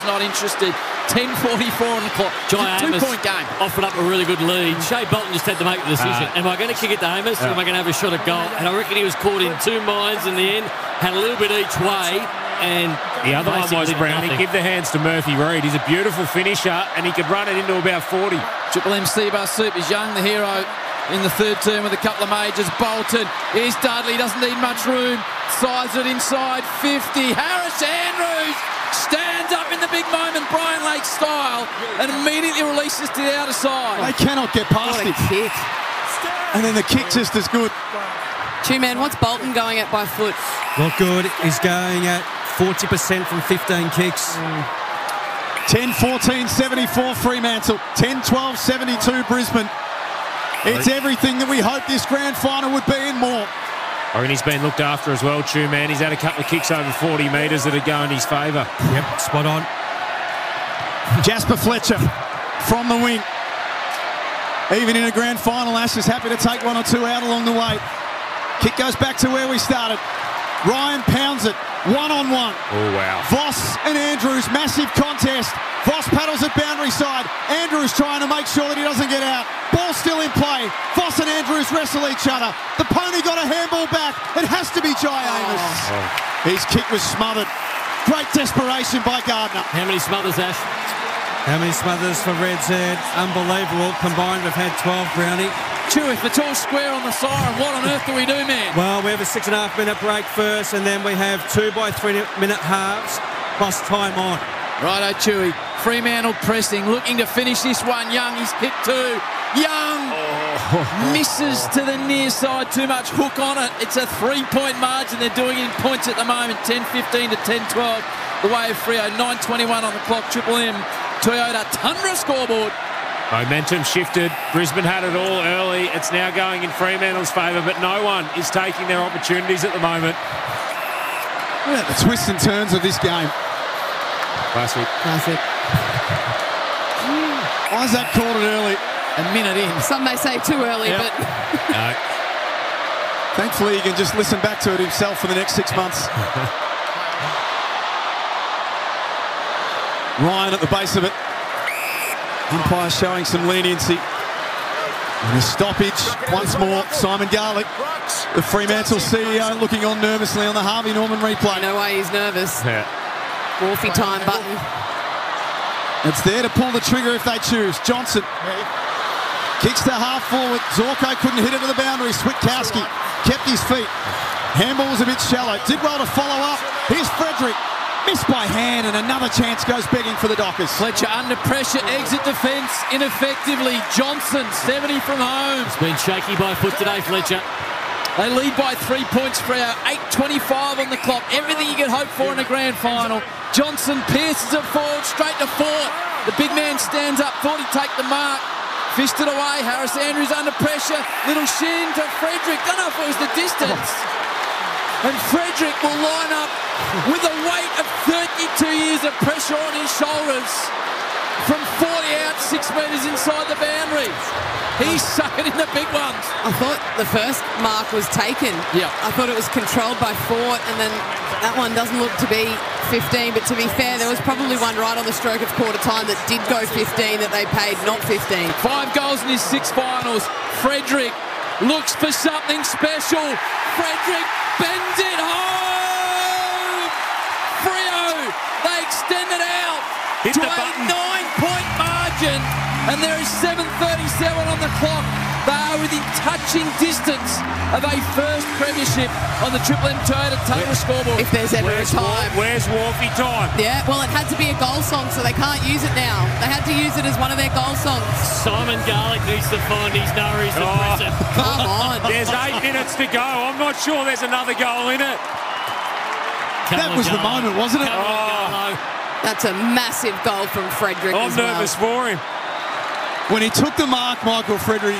Not interested. 10:44 on the clock. Jai Amos two-point game. offered up a really good lead. Shea Bolton just had to make the decision. Am I going to kick it to Amos or am I going to have a shot at goal? And I reckon he was caught in two minds in the end. Had a little bit each way. And the other one was Brownie. Give the hands to Murphy Reid. He's a beautiful finisher and he could run it into about 40. Triple M Seabar Soup is young, the hero in the third term with a couple of majors. Bolton. Here's Dudley. Doesn't need much room. Sides it inside 50. Harris Andrews stands up in the big moment, Brian Lake style, and immediately releases to the outer side. They cannot get past it. Kick. And then the kick just as good. Two-man, what's Bolton going at by foot? Not good. He's going at 40% from 15 kicks. 10-14, 74 Fremantle. 10-12, 72 Brisbane. It's everything that we hoped this grand final would be and more. I reckon he's been looked after as well, True Man. He's had a couple of kicks over 40 metres that are going in his favour. Yep, spot on. Jasper Fletcher from the wing. Even in a grand final, Ash is happy to take one or two out along the way. Kick goes back to where we started. Ryan pounds it, one-on-one. Oh, wow. Voss and Andrews, massive contest. Voss paddles at boundary side. Andrews trying to make sure that he doesn't get out. Ball still in play. Voss and Andrews wrestle each other. The pony got a handball back. It has to be Jai Amos. His kick was smothered. Great desperation by Gardner. how many smothers, Ash? How many smothers for Reds Ed? Unbelievable. Combined, we've had 12, Brownie. Chew, if it's all square on the siren, what on earth do we do, man? Well, we have a 6.5 minute break first, and then we have 2 by 3 minute halves, plus time on. Righto, Chewy. Fremantle pressing, looking to finish this one. Young, he's hit two. Young misses to the near side. Too much hook on it. It's a 3-point margin. They're doing it in points at the moment. 10-15 to 10-12. The way of Freo. 9:21 on the clock. Triple M. Toyota Tundra scoreboard. Momentum shifted. Brisbane had it all early. It's now going in Fremantle's favour, but no one is taking their opportunities at the moment. Look at the twists and turns of this game. Classic. Isaac called it early. A minute in. Some may say too early, but No. Thankfully, he can just listen back to it himself for the next 6 months. Ryan at the base of it. Umpire showing some leniency. And a stoppage once more. Simon Garlick, the Fremantle CEO, looking on nervously on the Harvey Norman replay. no way he's nervous. Yeah. Wolfie time button. It's there to pull the trigger if they choose. Johnson kicks to half forward. Zorko couldn't hit it to the boundary. Switkowski kept his feet. Handball was a bit shallow. Did well to follow up. Here's Frederick. Missed by hand, and another chance goes begging for the Dockers. Fletcher under pressure, exit defence ineffectively. Johnson, 70 from home. It's been shaky by foot today, Fletcher. They lead by 3 points for our 8:25 on the clock. Everything you could hope for in a grand final. Johnson pierces it forward, straight to Fort. The big man stands up, thought he'd take the mark. Fished it away. Harris Andrews under pressure. Little shin to Frederick. Don't know if it was the distance. And Frederick will line up with a weight of 32 years of pressure on his shoulders from 40 out, 6 metres inside the boundary. He's sucking in the big ones. I thought the first mark was taken. Yeah. I thought it was controlled by Fort, and then that one doesn't look to be 15. But to be fair, there was probably one right on the stroke of quarter time that did go 15 that they paid not 15. 5 goals in his 6 finals. Frederick looks for something special. Frederick bends it home. Freo, they extend it out Hit to the a button. 9-point margin. And there is 7:37 on the clock. They are within touching distance of a first premiership on the Triple M Toyota Tundra scoreboard. If there's ever a time. Where's Wolfie time? Yeah, well, it had to be a goal song, so they can't use it now. They had to use it as one of their goal songs. Simon Garlick needs to find his nurries to press it. Come on. There's 8 minutes to go. I'm not sure there's another goal in it. That was the moment, wasn't it? That's a massive goal from Frederick I'm as well. nervous for him. When he took the mark, Michael Frederick,